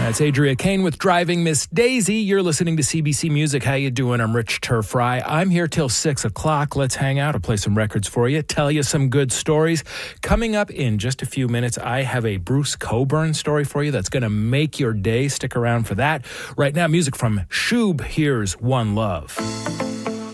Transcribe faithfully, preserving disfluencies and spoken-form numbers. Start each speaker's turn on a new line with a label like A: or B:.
A: That's Adria Kane with Driving Miss Daisy. You're listening to C B C Music. How you doing? I'm Rich Turfry. I'm here till six o'clock. Let's hang out. I'll play some records for you, tell you some good stories. Coming up in just a few minutes, I have a Bruce Cockburn story for you that's going to make your day. Stick around for that. Right now, music from Shub. Here's One Love.